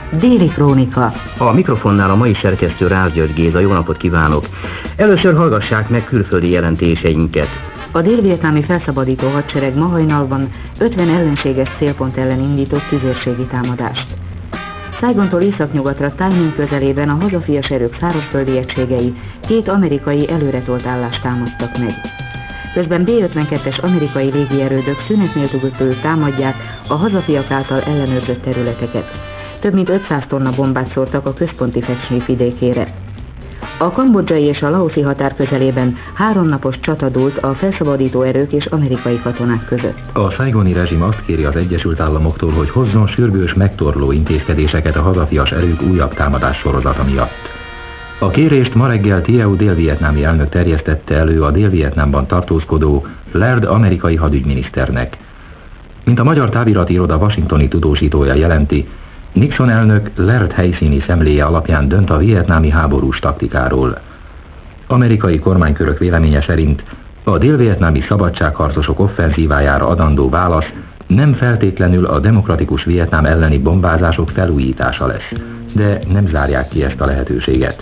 Déli Krónika. A mikrofonnál a mai szerkesztő Rász György Géza. Jó napot kívánok! Először hallgassák meg külföldi jelentéseinket. A dél-vietnámi felszabadító hadsereg ma hajnalban 50 ellenséges célpont ellen indított tüzérségi támadást. Saigontól északnyugatra Tainan közelében a hazafias erők szárazföldi egységei 2 amerikai előretolt állást támadtak meg. Közben B-52-es amerikai légierődök szünet nélkül támadják a hazafiak által ellenőrzött területeket. Több mint 500 tonna bombát szórtak a központi Fecsé vidékére. A kambodzsai és a laoszi határ közelében 3 napos csata dúlt a felszabadító erők és amerikai katonák között. A saigoni rezsim azt kéri az Egyesült Államoktól, hogy hozzon sürgős megtorló intézkedéseket a hazafias erők újabb támadás sorozata miatt. A kérést ma reggel Thieu dél-vietnámi elnök terjesztette elő a Dél-Vietnámban tartózkodó Laird amerikai hadügyminiszternek. Mint a magyar távirati iroda washingtoni tudósítója jelenti, Nixon elnök Laird helyszíni szemléje alapján dönt a vietnámi háborús taktikáról. Amerikai kormánykörök véleménye szerint a dél-vietnámi szabadságharcosok offenzívájára adandó válasz nem feltétlenül a demokratikus Vietnám elleni bombázások felújítása lesz, de nem zárják ki ezt a lehetőséget.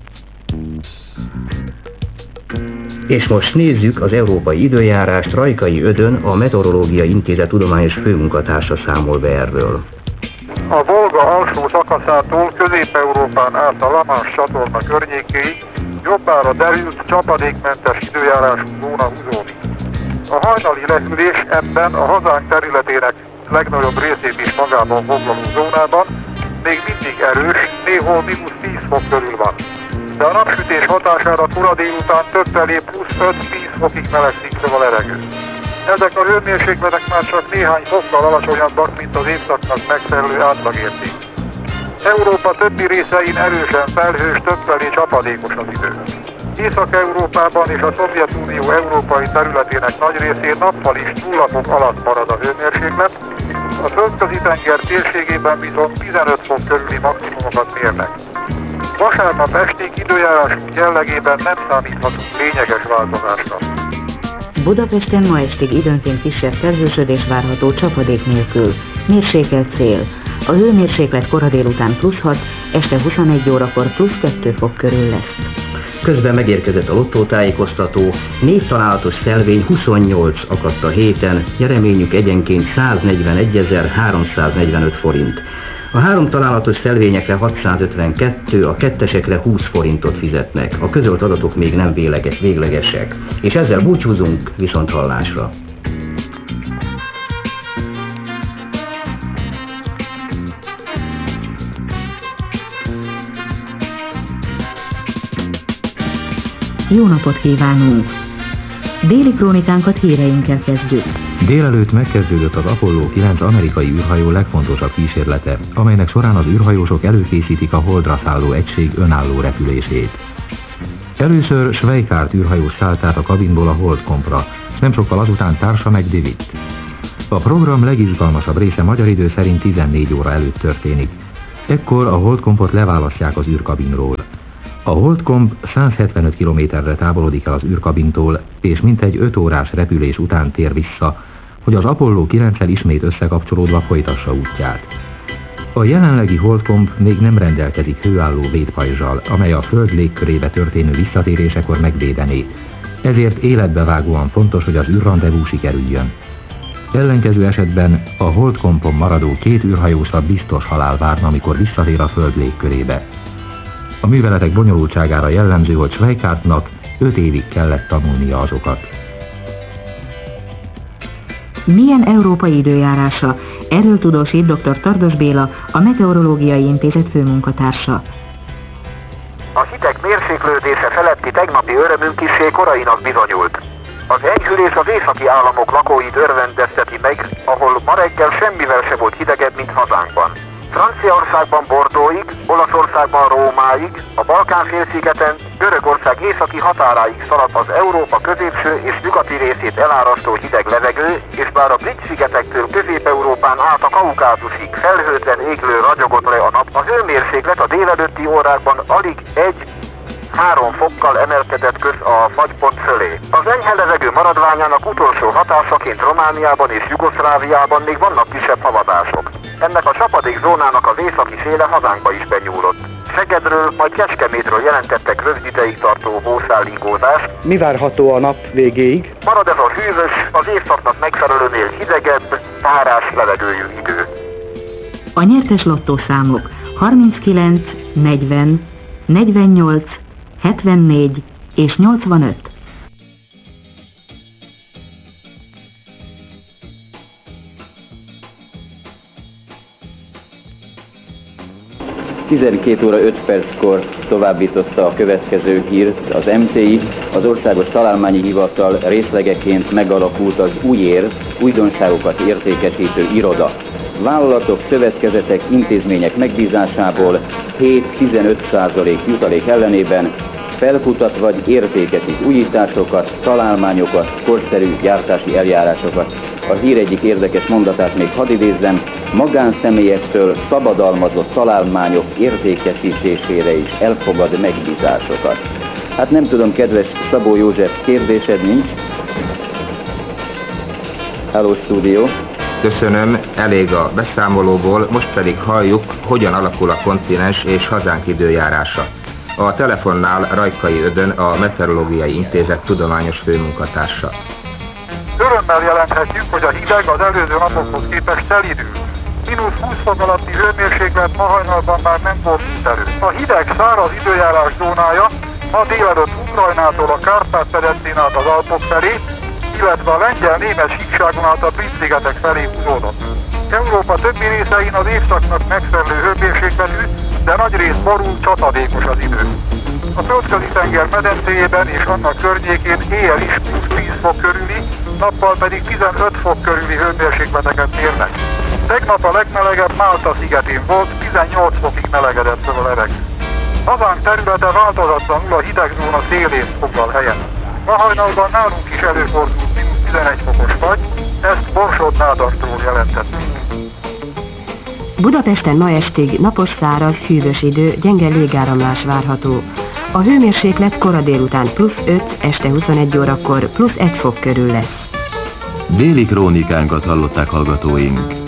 És most nézzük az európai időjárást. Rajkai Ödön, a Meteorológiai Intézet tudományos főmunkatársa számol be erről. A Volga alsó szakaszától Közép-Európán át a La Manche csatorna környékéig jobbára derült, csapadékmentes időjárású zóna húzódik. A hajnali lehűlés ebben a hazánk területének legnagyobb részét is magában foglaló zónában még mindig erős, néhol -10 fok körül van. De a napsütés hatására kora délután többfelé +5-10 fokig melegszik fel a levegő. Ezek a hőmérsékletek már csak néhány fokkal alacsonyabbak, mint az évszaknak megfelelő átlagérték. Európa többi részein erősen felhős, többfelé csapadékos az idő. Észak-Európában és a Szovjetunió európai területének nagy részén nappal is 0 fok alatt marad a hőmérséklet, a Földközi-tenger térségében viszont 15 fok körüli maximumokat mérnek. Vasárnap estig időjárásunk jellegében nem számíthatunk lényeges változásra. Budapesten ma estig időnként kisebb felhősödés várható csapadék nélkül. Mérsékelt szél. A hőmérséklet kora délután +6, este 21 órakor +2 fok körül lesz. Közben megérkezett a lottótájékoztató. 4 találatos szelvény 28 akadt a héten, nyereményük egyenként 141.345 forint. A 3 találatos szelvényekre 652, a kettesekre 20 forintot fizetnek. A közölt adatok még nem véglegesek. És ezzel búcsúzunk, viszonthallásra. Jó napot kívánunk! Déli krónikánkat híreinkkel kezdjük. Délelőtt megkezdődött az Apollo 9 amerikai űrhajó legfontosabb kísérlete, amelynek során az űrhajósok előkészítik a Holdra szálló egység önálló repülését. Először Schweikart űrhajós szállt át a kabinból a Holdkompra, és nem sokkal azután társa meg David. A program legizgalmasabb része magyar idő szerint 14 óra előtt történik. Ekkor a Holdkompot leválasztják az űrkabinról. A Holdkomp 175 kilométerre távolodik el az űrkabintól, és mintegy 5 órás repülés után tér vissza, hogy az Apollo 9-el ismét összekapcsolódva folytassa útját. A jelenlegi Holdkomp még nem rendelkezik hőálló védpajzsal, amely a Föld légkörébe történő visszatérésekor megvédené. Ezért életbevágóan fontos, hogy az űrrandevú sikerüljön. Ellenkező esetben a Holdkompon maradó 2 űrhajósra biztos halál várna, amikor visszatér a Föld légkörébe. A műveletek bonyolultságára jellemző, hogy Schweikartnak 5 évig kellett tanulnia azokat. Milyen európai időjárása? Erről tudósít dr. Tardos Béla, a Meteorológiai Intézet főmunkatársa. A hideg mérséklődése feletti tegnapi örömünk kissé korainak bizonyult. Az enyhülés az északi államok lakóit örvendezteti meg, ahol ma reggel semmivel se volt hidegebb, mint hazánkban. Franciaországban Bordeauxig, Olaszországban Rómáig, a Balkán-félszigeten, Görögország északi határáig szalad az Európa középső és nyugati részét elárasztó hideg levegő, és bár a Brit-szigetektől Közép-Európán át a Kaukázusig felhőtlen églő ragyogott le a nap, a hőmérséklet a délelőtti órákban alig 1 3 fokkal emelkedett köz a fagypont fölé. Az enyhe levegő maradványának utolsó hatásaként Romániában és Jugoszláviában még vannak kisebb havadások. Ennek a csapadékzónának az északi széle hazánkba is benyúlott. Szegedről, majd Kecskemétről jelentettek rövid ideig tartó hószállingózást. Mi várható a nap végéig? Marad ez a hűvös, az évszaknak megfelelőnél hidegebb, párás levegőjű idő. A nyertes lottószámok 39, 40, 48, 74 és 85. óra 5 perckor továbbította a következő hírt az MTI, az Országos Találmányi Hivatal részlegeként megalakult az UJÉR, újdonságokat értékesítő iroda. Vállalatok, szövetkezetek, intézmények megbízásából 7-15% jutalék ellenében felkutat vagy értékesít újításokat, találmányokat, korszerű gyártási eljárásokat. A hír egyik érdekes mondatát még hadd idézzem, magánszemélyektől szabadalmazott találmányok értékesítésére is elfogad megbízásokat. Hát nem tudom, kedves Szabó József, kérdésed nincs? Hello, stúdió! Köszönöm, elég a beszámolóból, most pedig halljuk, hogyan alakul a kontinens és hazánk időjárása. A telefonnál Rajkai Ödön, a Meteorológiai Intézet tudományos főmunkatársa. Örömmel jelenthetjük, hogy a hideg az előző napokhoz képest szelídül. -20 fok alatti hőmérséklet ma hajnalban már nem fordult elő. A hideg száraz időjárás zónája ma délelőtt Ukrajnától a Kárpát-medencén át az Alpok felé, illetve a lengyel-német síkságon át a Brit-szigetek felé húzódott. Európa többi részein az évszaknak megfelelő hőmérsékletű, de nagyrészt borul, csapadékos az idő. A Földközi-tenger medencéjében és annak környékén éjjel is +10 fok körüli, nappal pedig 15 fok körüli hőmérsékleteket mérnek. Tegnap a legmelegebb Málta szigetén volt, 18 fokig melegedett fel a levegő. Hazánk területe változatlanul a hidegzóna szélén foglal helyet. Ma hajnalban nálunk is előfordult -11 fokos fagy, ezt Borsod-Nádasdról jelentettük. Budapesten ma estig napos, száraz, hűvös idő, gyenge légáramlás várható. A hőmérséklet kora délután +5, este 21 órakor +1 fok körül lesz. Déli krónikánkat hallották hallgatóink.